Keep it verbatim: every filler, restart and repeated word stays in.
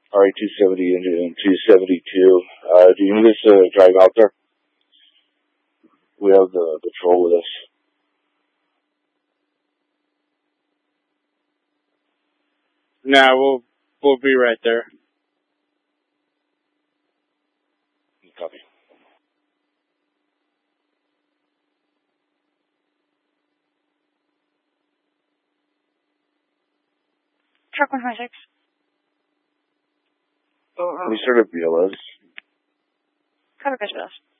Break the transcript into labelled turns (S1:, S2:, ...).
S1: R A two seventy and two seventy-two. Uh, do you need us to drive out there? We have the patrol with us.
S2: Nah, we'll we'll be right there.
S1: Copy.
S3: Truck one twenty-six.
S1: We started B L S.
S3: Cover Chris with us.